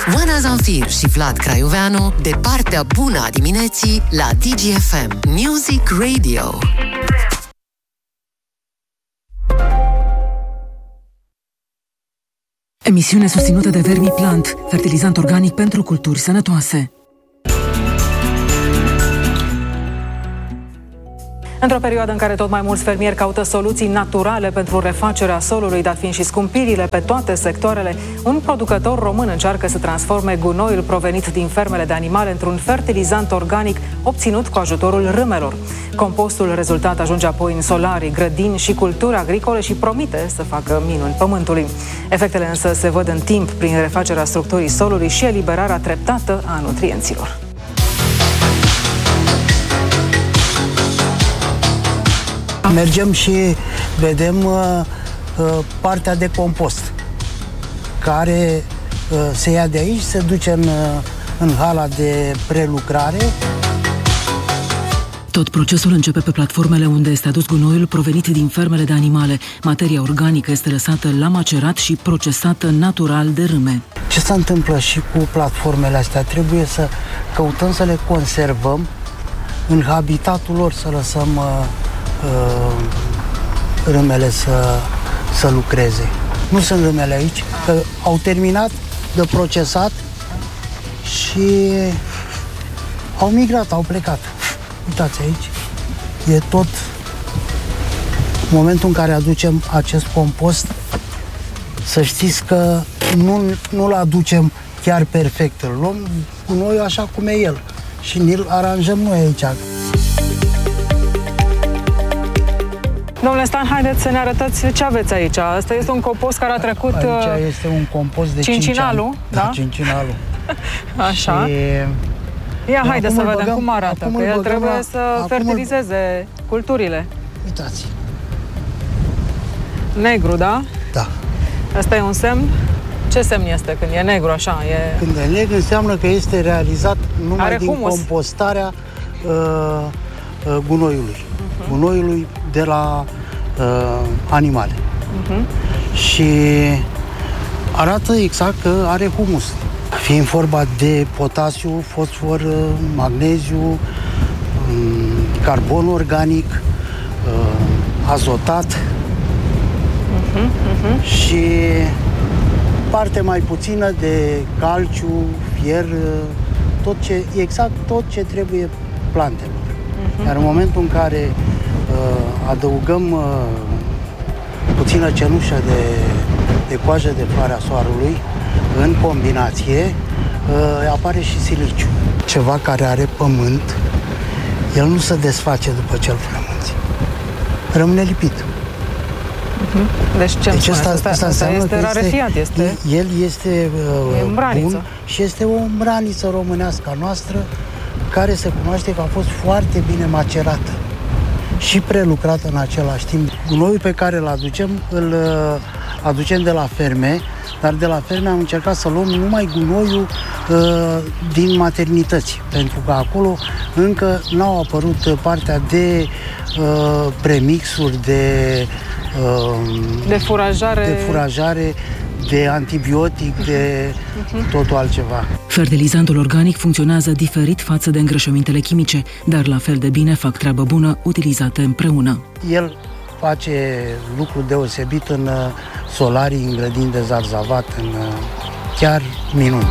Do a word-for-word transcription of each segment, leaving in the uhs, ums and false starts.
Oana Zanfir și Vlad Craioveanu de partea bună a dimineții la D G F M Music Radio. Emisiune susținută de Vermiplant, fertilizant organic pentru culturi sănătoase. Într-o perioadă în care tot mai mulți fermieri caută soluții naturale pentru refacerea solului, dat fiind și scumpirile pe toate sectoarele, un producător român încearcă să transforme gunoiul provenit din fermele de animale într-un fertilizant organic obținut cu ajutorul râmelor. Compostul rezultat ajunge apoi în solarii, grădini și culturi agricole și promite să facă minuni pământului. Efectele însă se văd în timp prin refacerea structurii solului și eliberarea treptată a nutrienților. Mergem și vedem uh, uh, partea de compost, care uh, se ia de aici, se duce în, uh, în hala de prelucrare. Tot procesul începe pe platformele unde este adus gunoiul provenit din fermele de animale. Materia organică este lăsată la macerat și procesată natural de râme. Ce se întâmplă și cu platformele astea? Trebuie să căutăm să le conservăm în habitatul lor, să lăsăm uh, râmele să, să lucreze. Nu sunt râmele aici, că au terminat de procesat și au migrat, au plecat. Uitați aici, e tot momentul în care aducem acest compost, să știți că nu, nu-l aducem chiar perfect, îl luăm gunoiul așa cum e el și ni-l aranjăm noi aici. Domnule Stan, haideți să ne arătați ce aveți aici. Asta este un compost care a trecut... Aici este un compost de cincinalul, cinci ani. da? Da, cincinalul. Așa. Și... Ia, haideți să vedem băgăm, cum arată, că el trebuie la... să fertilizeze îl... culturile. Uitați. Negru, da? Da. Asta e un semn? Ce semn este când e negru așa? E... Când e negru înseamnă că este realizat numai Are din humus. compostarea uh, uh, gunoiului. Uh-huh. Gunoiului de la uh, animale. Uh-huh. Și arată exact că are humus. Fiind vorba de potasiu, fosfor, magneziu, carbon organic, azotat uh-huh, uh-huh. și parte mai puțină de calciu, fier, tot ce, exact tot ce trebuie plantelor. Uh-huh. Iar în momentul în care uh, adăugăm uh, puțină cenușă de, de coajă de floarea soarelui, în combinație, uh, apare și siliciu. Ceva care are pământ, el nu se desface după ce îl frămânți. Rămâne lipit. Uh-huh. Deci ce deci asta, asta, asta, asta este rarefiat, este... El este uh, e bun și este o îmbraniță românească a noastră care se cunoaște că a fost foarte bine macerată și prelucrată în același timp. Gunoiul pe care îl aducem, îl aducem de la ferme, dar de la ferme am încercat să luăm numai gunoiul uh, din maternități, pentru că acolo încă n-au apărut partea de uh, premixuri, de, uh, de furajare, de furajare, de antibiotic, de uh-huh. totul altceva. Fertilizantul organic funcționează diferit față de îngrășămintele chimice, dar la fel de bine fac treabă bună utilizate împreună. El face lucru deosebit în solarii, în grădini de zarzavat, în chiar minuni.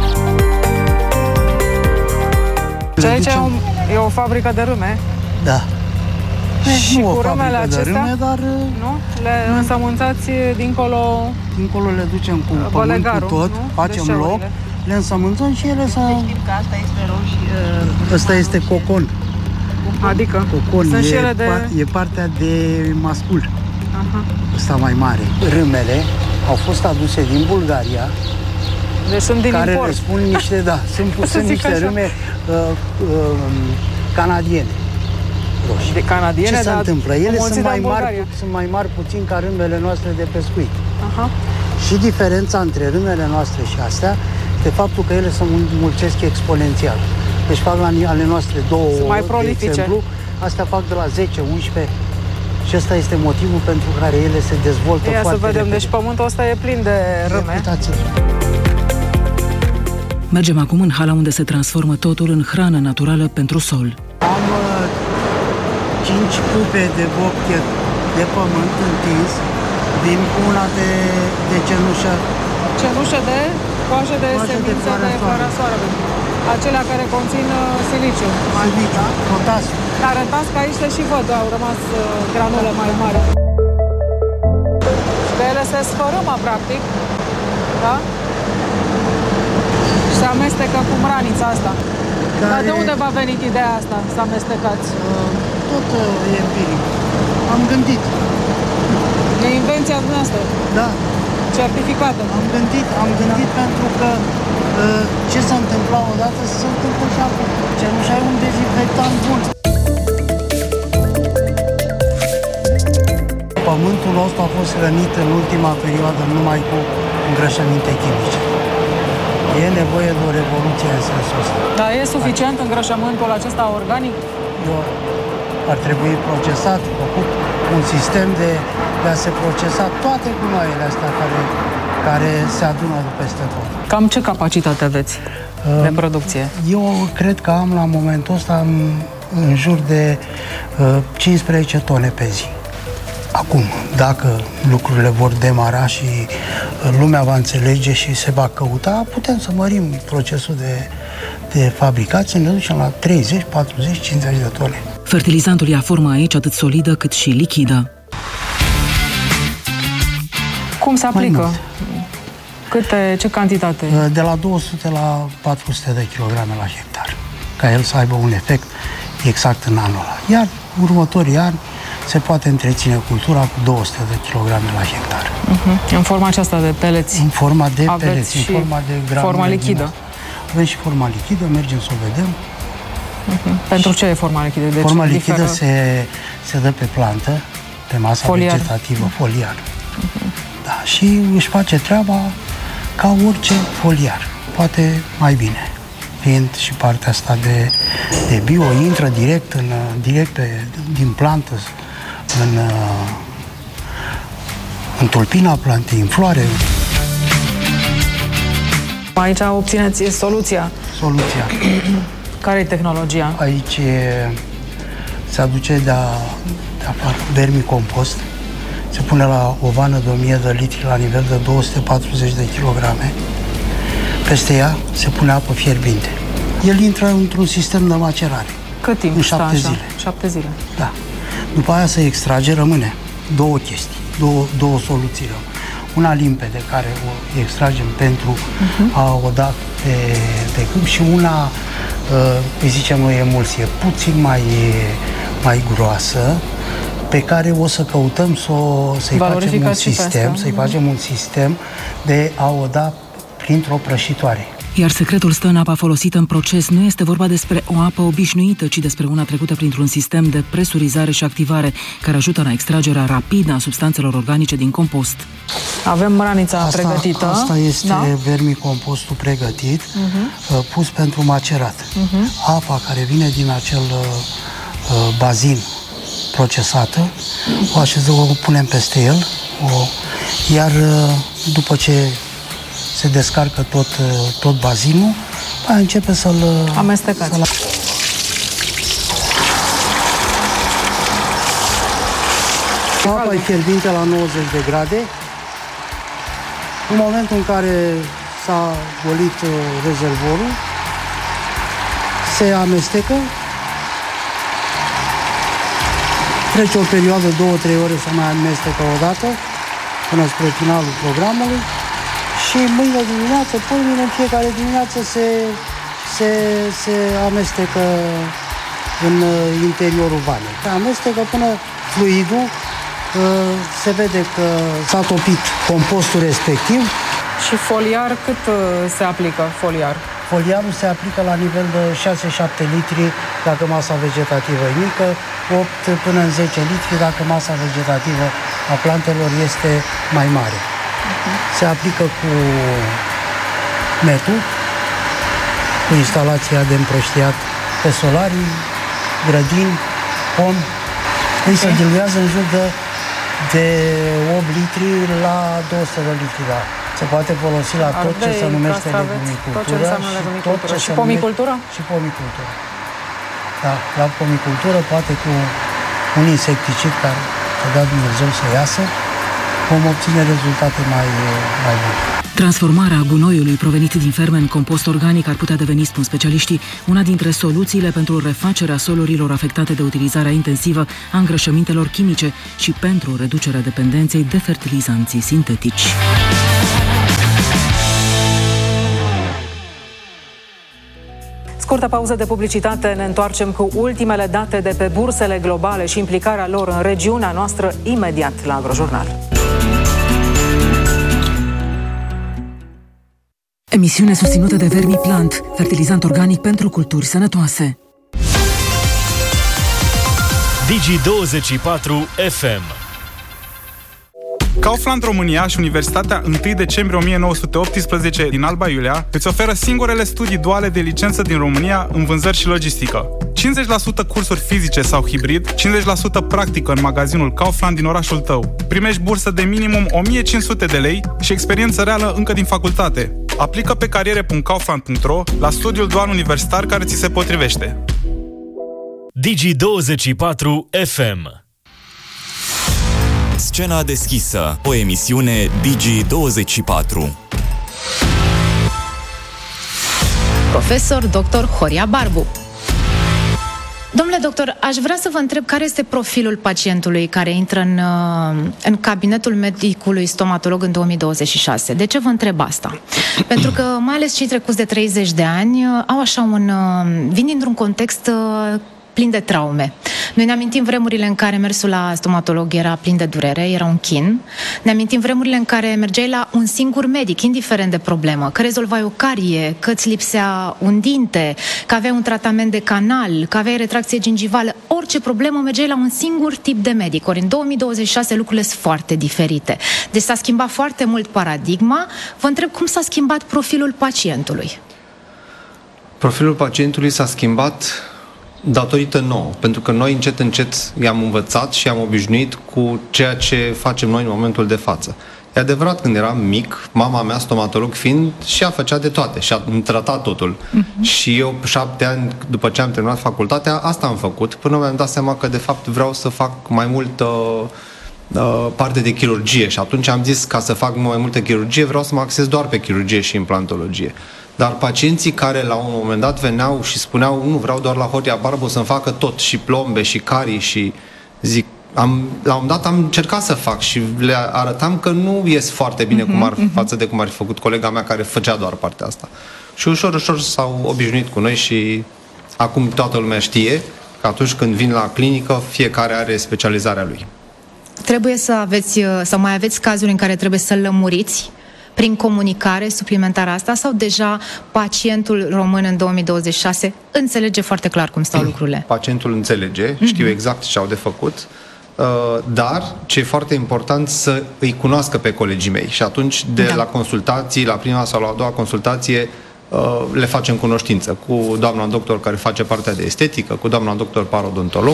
Și aici e, un, e o fabrică de râme? Da. Și nu cu râmele acestea? Râme, dar nu? Le însămânțați dincolo? Dincolo le ducem cu pământ, cu tot, nu? Facem loc, le însămânțăm și ele să... Știm că asta este roșie... Ăsta este cocon. Adică? Cocon, sunt e, și ele de... par, e partea de mascul. Aha. Ăsta mai mare. Râmele au fost aduse din Bulgaria. Deci sunt din care import. le spun niște, da, sunt, sunt niște așa. râme uh, uh, canadiene. Roșii. De canadiene, ce se întâmplă? Ele sunt mai, mari, sunt mai mari puțin ca râmele noastre de pescuit. Aha. Și diferența între râmele noastre și astea este faptul că ele se mulțesc exponențial. Deci fac la ale noastre două ouă, de exemplu, astea fac de la zece unsprezece și ăsta este motivul pentru care ele se dezvoltă Ia foarte să vedem, repede. deci pământul ăsta e plin de râme. Uitați-l. Mergem acum în hala unde se transformă totul în hrană naturală pentru sol. Am cinci cupe de bobchet de pământ întins, vin cu una de, de cenușă. Cenușă de coajă de semințe de parasoare. Acelea care conțin siliciu. Siliciu, potasiu. Dar arătați că aici le și văd, au rămas granule mai mari. Și de ele se sfărâmă, practic. Da? Și se amestecă cu mranița asta. Care... Dar de unde v-a venit ideea asta, să amestecați? Tot e empiric. Am gândit. E invenția dumneavoastră? Da. Certificată? Am gândit, am gândit da. pentru că ce s-a întâmplat odată se întâmplă și acum. Cenușa e un dezinfectant bun. Pământul nostru a fost hrănit în ultima perioadă numai cu îngrășăminte chimice. E nevoie de o revoluție în sensul ăsta. Dar e suficient îngrășământul acesta organic? Eu, ar trebui procesat, făcut un sistem de, de a se procesa toate gunoaiele astea care, care se adună peste tot. Cam ce capacitate aveți uh, de producție? Eu cred că am la momentul ăsta în, în jur de uh, cincisprezece tone pe zi. Acum, dacă lucrurile vor demara și lumea va înțelege și se va căuta, putem să mărim procesul de, de fabricație, ne ducem la treizeci, patruzeci, cincizeci de tone. Fertilizantul ia forma aici atât solidă cât și lichidă. Cum se aplică? Câte, ce cantitate? De la două sute la patru sute de kilograme la hectar, ca el să aibă un efect exact în anul ăla. Iar următorii ani se poate întreține cultura cu două sute de kilograme la hectar. Uh-huh. În forma aceasta de peleți? În forma de aveți peleți, în forma de granule. Forma lichidă? Avem și forma lichidă, mergem să o vedem. Uh-huh. Pentru ce e forma lichidă? De forma ce lichidă diferă? se, se dă pe plantă, pe masa foliar. vegetativă, foliar. Uh-huh. Da, și își face treaba ca orice foliar, poate mai bine. Fiind și partea asta de, de bio, intră direct, în, direct pe, din plantă în, în tulpina plantei, în floare. Aici obțineți soluția. Soluția. Care e tehnologia? Aici se aduce de, a, de afară vermicompost. Se pune la o vană de o mie de litri la nivel de două sute patruzeci de kilograme. Peste ea se pune apă fierbinte. El intră într-un sistem de macerare. Cât timp? În șapte stă așa? zile. Șapte zile. Da. După aia se extrage, rămâne două chestii, două, două soluții. Una limpede, care o extragem pentru uh-huh. a o da pe, pe câmp, și una, îi zicem noi, emulsie, puțin mai, mai groasă, pe care o să căutăm să o, să-i facem un sistem, să-i facem un sistem de a o da printr-o prășitoare. Iar secretul stă în apa folosită în proces. Nu este vorba despre o apă obișnuită, ci despre una trecută printr-un sistem de presurizare și activare care ajută la extragerea rapidă a substanțelor organice din compost. Avem mranița asta, pregătită. Asta este da? vermicompostul pregătit, uh-huh. pus pentru macerat. Uh-huh. Apa care vine din acel uh, bazin procesată, o așezăm, o punem peste el, o, iar uh, după ce se descarcă tot, tot bazinul, aia începe să-l amestecați. Să-l... Apa e fierbinte la nouăzeci de grade. În momentul în care s-a golit rezervorul, se amestecă, trece o perioadă, două, trei ore, să mai amestecă o dată, până spre finalul programului. Și mâine dimineață, până mâine, în fiecare dimineață se, se, se amestecă în interiorul vanei. Se amestecă până fluidul se vede că s-a topit compostul respectiv. Și foliar cât se aplică foliar? Foliarul se aplică la nivel de șase șapte litri dacă masa vegetativă e mică, opt până în zece litri dacă masa vegetativă a plantelor este mai mare. Se aplică cu metul, cu instalația de împrăștiat pe solarii, grădini, pomi. Îi se diluează în jur de, de opt litri la două sute de litri. Da. Se poate folosi la tot ce se numește legumicultură și tot ce și pomicultură? Și pomicultură. Da, la pomicultură poate cu un insecticid care să dea Dumnezeu să iasă, vom obține rezultate mai, mai bune. Transformarea gunoiului provenit din ferme în compost organic ar putea deveni, spun specialiștii, una dintre soluțiile pentru refacerea solurilor afectate de utilizarea intensivă a îngrășămintelor chimice și pentru reducerea dependenței de fertilizanții sintetici. Scurtă pauză de publicitate, ne întoarcem cu ultimele date de pe bursele globale și implicarea lor în regiunea noastră imediat la Agrojurnal. Emisiune susținută de Vermiplant, fertilizant organic pentru culturi sănătoase. Digi douăzeci și patru F M. Kaufland România și Universitatea întâi decembrie o mie nouă sute optsprezece din Alba Iulia îți oferă singurele studii duale de licență din România în vânzări și logistică. cincizeci la sută cursuri fizice sau hibrid, cincizeci la sută practică în magazinul Kaufland din orașul tău. Primești bursă de minimum o mie cinci sute de lei și experiență reală încă din facultate. Aplică pe cariere punct kaufland punct ro la studiul dual universitar care ți se potrivește. Digi douăzeci și patru F M. Scena deschisă, o emisiune Digi douăzeci și patru. Profesor doctor Horia Barbu. Domnule doctor, aș vrea să vă întreb care este profilul pacientului care intră în, în cabinetul medicului stomatolog în două mii douăzeci și șase. De ce vă întreb asta? Pentru că mai ales cei trecuți de treizeci de ani au așa un... vin dintr-un context plin de traume. Noi ne amintim vremurile în care mersul la stomatolog era plin de durere, era un chin. Ne amintim vremurile în care mergeai la un singur medic, indiferent de problemă, că rezolvai o carie, că îți lipsea un dinte, că aveai un tratament de canal, că aveai retracție gingivală. Orice problemă mergeai la un singur tip de medic. Ori în două mii douăzeci și șase lucrurile sunt foarte diferite. Deci s-a schimbat foarte mult paradigma. Vă întreb cum s-a schimbat profilul pacientului. Profilul pacientului s-a schimbat datorită nouă, pentru că noi încet, încet i-am învățat și am obișnuit cu ceea ce facem noi în momentul de față. E adevărat, când eram mic, mama mea, stomatolog fiind, și ea făcea de toate și a tratat totul. Uh-huh. Și eu, șapte ani după ce am terminat facultatea, asta am făcut, până mi-am dat seama că, de fapt, vreau să fac mai multă uh, parte de chirurgie. Și atunci am zis, ca să fac mai multă chirurgie, vreau să mă axez doar pe chirurgie și implantologie. Dar pacienții care la un moment dat veneau și spuneau, nu, vreau doar la Horia Barbu să-mi facă tot, și plombe, și carii, și zic, am, la un moment dat am încercat să fac și le arătam că nu ies foarte bine uh-huh, cum ar, uh-huh. față de cum ar fi făcut colega mea care făcea doar partea asta. Și ușor, ușor s-au obișnuit cu noi și acum toată lumea știe că atunci când vin la clinică, fiecare are specializarea lui. Trebuie să aveți, să mai aveți cazuri în care trebuie să lămuriți prin comunicare suplimentară asta, sau deja pacientul român în două mii douăzeci și șase înțelege foarte clar cum stau lucrurile? Pacientul înțelege, știu mm-hmm. exact ce au de făcut, dar ce e foarte important să îi cunoască pe colegii mei și atunci de da. la consultații, la prima sau la a doua consultație, le facem cunoștință cu doamna doctor care face partea de estetică, cu doamna doctor parodontolog.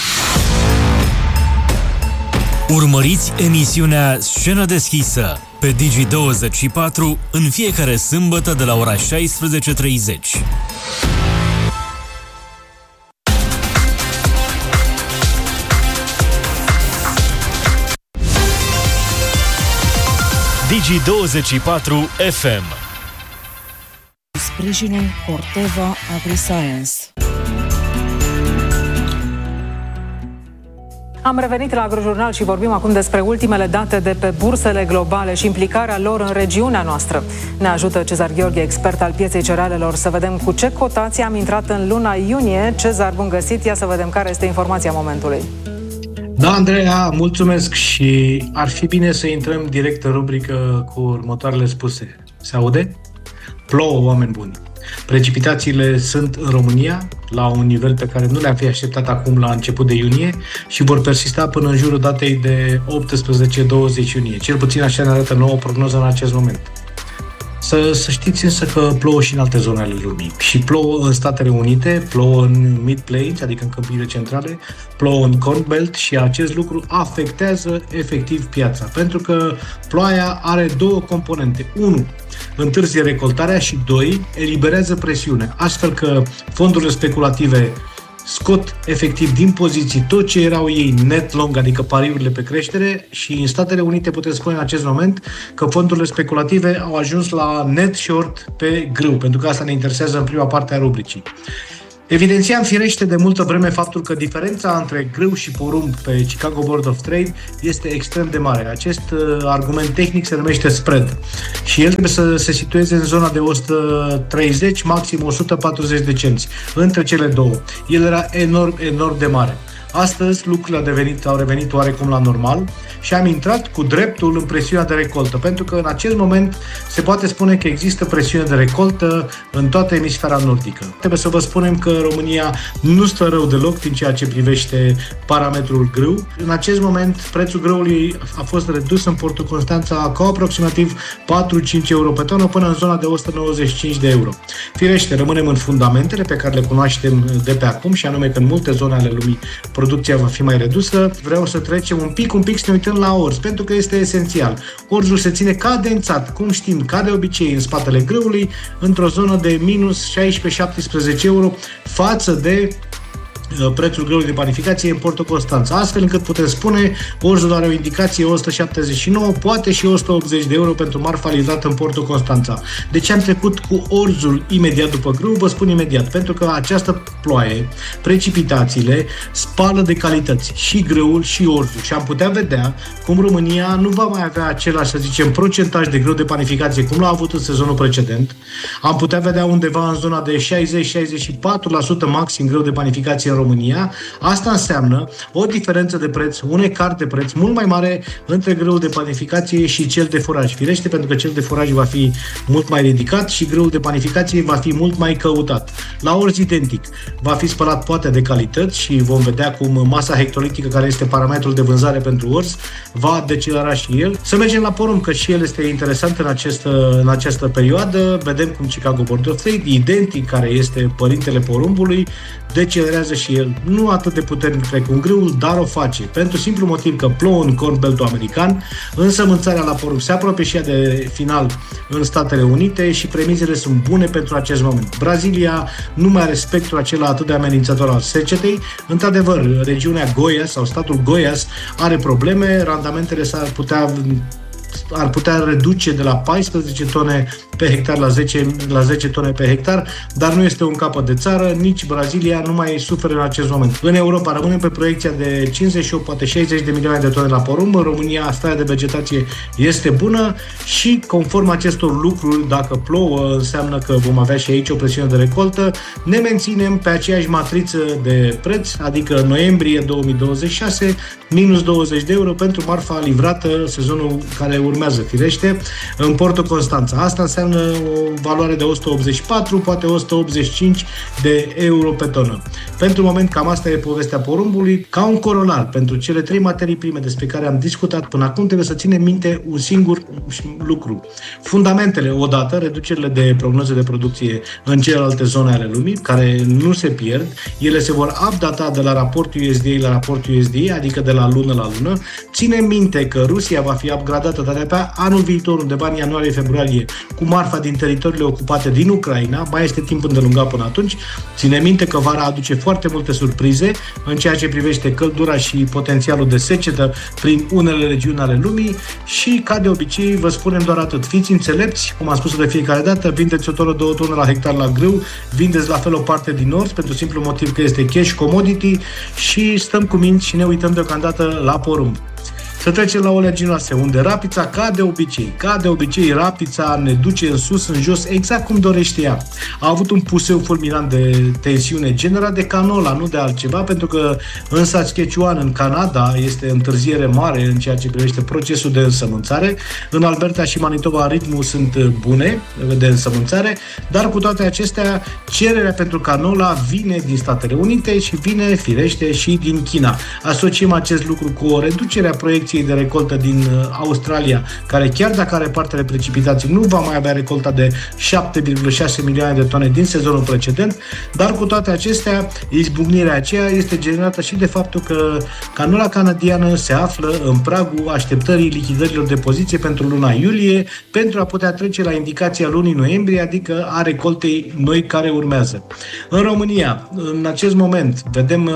Urmăriți emisiunea Scenă deschisă pe Digi douăzeci și patru în fiecare sâmbătă de la ora șaisprezece treizeci. Digi douăzeci și patru F M. Sprijinul Corteva AgriScience. Am revenit la Agrojurnal și vorbim acum despre ultimele date de pe bursele globale și implicarea lor în regiunea noastră. Ne ajută Cezar Gheorghe, expert al pieței cerealelor, să vedem cu ce cotații am intrat în luna iunie. Cezar, bun găsit! Ia să vedem care este informația momentului. Da, Andreea, mulțumesc și ar fi bine să intrăm direct în rubrică cu următoarele spuse. Se aude? Plouă, oameni buni! Precipitațiile sunt în România la un nivel pe care nu le-am fi așteptat acum la început de iunie și vor persista până în jurul datei de optsprezece douăzeci iunie. Cel puțin așa ne arată nouă prognoză în acest moment. Să, să știți însă că plouă și în alte zone ale lumii. Și plouă în Statele Unite, plouă în Mid-Plains, adică în câmpiile centrale, plouă în Corn Belt și acest lucru afectează efectiv piața. Pentru că ploaia are două componente. Unu, întârzie recoltarea și doi, eliberează presiune. Astfel că fondurile speculative scot efectiv din poziții tot ce erau ei net long, adică pariurile pe creștere, și în Statele Unite putem spune în acest moment că fondurile speculative au ajuns la net short pe grâu, pentru că asta ne interesează în prima parte a rubricii. Evidențiam firește de multă vreme faptul că diferența între grâu și porumb pe Chicago Board of Trade este extrem de mare. Acest uh, argument tehnic se numește spread și el trebuie să se situeze în zona de o sută treizeci, maxim o sută patruzeci de cenți între cele două. El era enorm, enorm de mare. Astăzi lucrurile au, devenit, au revenit oarecum la normal și am intrat cu dreptul în presiunea de recoltă, pentru că în acest moment se poate spune că există presiune de recoltă în toată emisfera nordică. Trebuie să vă spunem că România nu stă rău deloc din ceea ce privește parametrul grâu. În acest moment prețul grâului a fost redus în portul Constanța cu aproximativ patru-cinci euro pe tonă până în zona de o sută nouăzeci și cinci de euro. Firește, rămânem în fundamentele pe care le cunoaștem de pe acum și anume că în multe zone ale lumii producția va fi mai redusă. Vreau să trecem un pic, un pic să ne uităm la orz, pentru că este esențial. Orzul se ține cadențat, cum știm, ca de obicei în spatele grâului, într-o zonă de minus șaisprezece-șaptesprezece euro față de prețul grâului de panificație în portul Constanța. Astfel încât putem spune, orzul are o indicație o sută șaptezeci și nouă, poate și o sută optzeci de euro pentru marfa livrată în portul Constanța. De ce am trecut cu orzul imediat după grâu? Vă spun imediat. Pentru că această ploaie, precipitațiile, spală de calități și grâul și orzul. Și am putea vedea cum România nu va mai avea același, să zicem, procentaj de grâu de panificație cum l-a avut în sezonul precedent. Am putea vedea undeva în zona de șaizeci-șaizeci și patru la sută maxim grâu de panificație în România. Asta înseamnă o diferență de preț, un ecart de preț mult mai mare între grâul de panificație și cel de foraj. Firește, pentru că cel de foraj va fi mult mai ridicat și grâul de panificație va fi mult mai căutat. La orz identic, va fi spălat poate de calități și vom vedea cum masa hectolitică, care este parametrul de vânzare pentru orz, va decelera și el. Să mergem la porumb, că și el este interesant în această, în această perioadă. Vedem cum Chicago Board of Trade, identic care este părintele porumbului, decelerează și el, nu atât de puternic precum grâul, dar o face. Pentru simplu motiv că plouă în Corn Belt-ul american, însă mânțarea la porumb se apropie și ea de final în Statele Unite și premizele sunt bune pentru acest moment. Brazilia nu mai are spectrul acela atât de amenințător al secetei. Într-adevăr, regiunea Goiás sau statul Goiás are probleme, randamentele s-ar putea ar putea reduce de la paisprezece tone pe hectar la zece, la zece tone pe hectar, dar nu este un capăt de țară, nici Brazilia nu mai suferă în acest moment. În Europa rămânem pe proiecția de cincizeci și opt, poate șaizeci de milioane de tone la porumb. În România starea de vegetație este bună și conform acestor lucruri, dacă plouă, înseamnă că vom avea și aici o presiune de recoltă. Ne menținem pe aceeași matriță de preț, adică noiembrie două mii douăzeci și șase, minus douăzeci de euro pentru marfa livrată sezonul care urmează, firește, în portul Constanța. Asta înseamnă o valoare de o sută optzeci și patru, poate o sută optzeci și cinci de euro pe tonă. Pentru moment, cam asta e povestea porumbului. Ca un corolar, pentru cele trei materii prime despre care am discutat până acum, trebuie să ținem minte un singur lucru. Fundamentele, odată, reducerile de prognoze de producție în celelalte zone ale lumii, care nu se pierd, ele se vor updata de la raportul U S D A la raportul U S D A, adică de la lună la lună. Ținem minte că Rusia va fi upgradată de pe anul viitor, undeva în ianuarie-februarie, cu marfa din teritoriile ocupate din Ucraina. Mai este timp îndelungat până atunci. Ține minte că vara aduce foarte multe surprize în ceea ce privește căldura și potențialul de secetă prin unele regiuni ale lumii și, ca de obicei, vă spunem doar atât. Fiți înțelepți, cum am spus de fiecare dată, vindeți o tonă, două tone la hectar la grâu, vindeți la fel o parte din orz, pentru simplu motiv că este cash commodity și stăm cu minți și ne uităm deocamdată la porumb. Să trecem la oleaginoase, unde rapița, ca de obicei, ca de obicei, rapița ne duce în sus, în jos, exact cum dorește ea. A avut un puseu fulminant de tensiune generat de canola, nu de altceva, pentru că în Saskatchewan, în Canada, este întârziere mare în ceea ce privește procesul de însămânțare. În Alberta și Manitoba ritmul sunt bune de însămânțare, dar cu toate acestea, cererea pentru canola vine din Statele Unite și vine, firește, și din China. Asociem acest lucru cu o reducere a proiecției producției de recoltă din Australia, care chiar dacă are parte de precipitații, nu va mai avea recolta de șapte virgulă șase milioane de tone din sezonul precedent, dar cu toate acestea, izbucnirea aceea este generată și de faptul că canola canadiană se află în pragul așteptării lichidărilor de poziție pentru luna iulie, pentru a putea trece la indicația lunii noiembrie, adică a recoltei noi care urmează. În România, în acest moment, vedem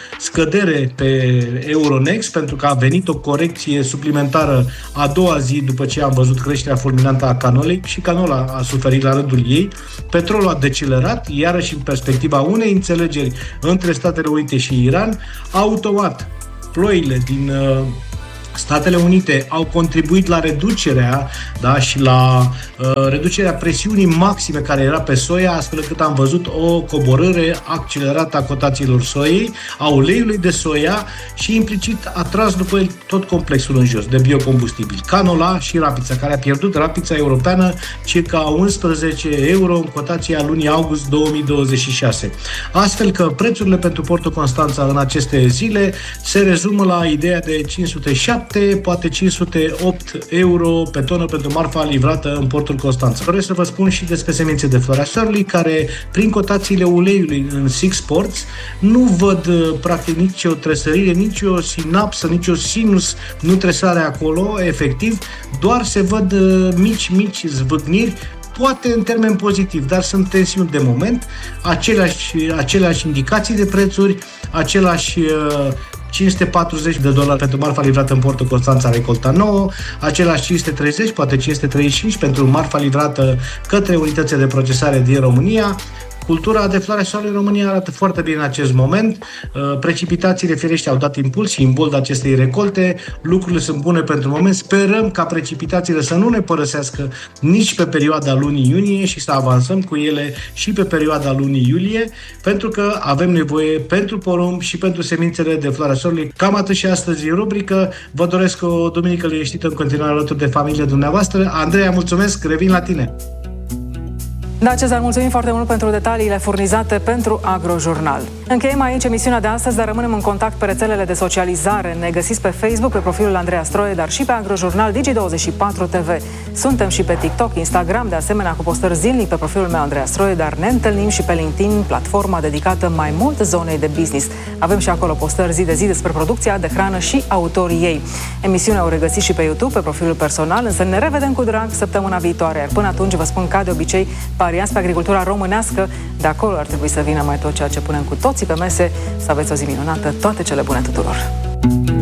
scădere pe Euronext, pentru că a venit o corecție suplimentară a doua zi după ce am văzut creșterea fulminantă a canolei și canola a suferit la rândul ei. Petrolul a decelerat, iarăși în perspectiva unei înțelegeri între Statele Unite și Iran. Automat, ploile din uh, Statele Unite au contribuit la reducerea, da, și la uh, reducerea presiunii maxime care era pe soia, astfel încât am văzut o coborâre accelerată a cotațiilor soiei, a uleiului de soia și implicit a tras după el tot complexul în jos de biocombustibili, canola și rapița, care a pierdut rapița europeană circa unsprezece euro în cotația lunii august două mii douăzeci și șase. Astfel că prețurile pentru portul Constanța în aceste zile se rezumă la ideea de cinci sute șapte, poate cinci sute opt euro pe tonă pentru marfa livrată în portul Constanța. Vreau să vă spun și despre semințe de floarea soarelui, care prin cotațiile uleiului în Six Ports nu văd practic nici o tresărire, nici o sinapsă, nici o sinus, nu tresare acolo, efectiv, doar se văd mici, mici zvâcniri, poate în termen pozitiv, dar sunt tensiuni de moment, aceleași, aceleași indicații de prețuri, același cinci sute patruzeci de dolari pentru marfa livrată în portul Constanța recolta nouă, același cinci sute treizeci, poate cinci sute treizeci și cinci pentru marfa livrată către unitățile de procesare din România. Cultura de floarea soarelui în România arată foarte bine în acest moment. Precipitațiile firește au dat impuls și imbold acestei recolte. Lucrurile sunt bune pentru moment. Sperăm ca precipitațiile să nu ne părăsească nici pe perioada lunii iunie și să avansăm cu ele și pe perioada lunii iulie, pentru că avem nevoie pentru porumb și pentru semințele de floarea soarelui. Cam atât și astăzi în rubrică. Vă doresc o duminică liniștită în continuare alături de familia dumneavoastră. Andreea, mulțumesc, revin la tine. Da, Cezar, mulțumim foarte mult pentru detaliile furnizate pentru Agrojurnal. Încheiem aici emisiunea de astăzi, dar rămânem în contact pe rețelele de socializare. Ne găsiți pe Facebook, pe profilul Andreea Stroie, dar și pe Agrojurnal Digi douăzeci și patru T V. Suntem și pe TikTok, Instagram, de asemenea cu postări zilnic pe profilul meu Andreea Stroie, dar ne întâlnim și pe LinkedIn, platforma dedicată mai mult zonei de business. Avem și acolo postări zi de zi despre producția de hrană și autorii ei. Emisiunea o regăsiți și pe YouTube, pe profilul personal, însă ne revedem cu drag săptămâna viitoare. Iar până atunci vă spun ca de obicei, pariați pe agricultura românească, de acolo ar trebui să vină mai tot ceea ce punem cu toții pe mese. Să aveți o zi minunată, toate cele bune tuturor!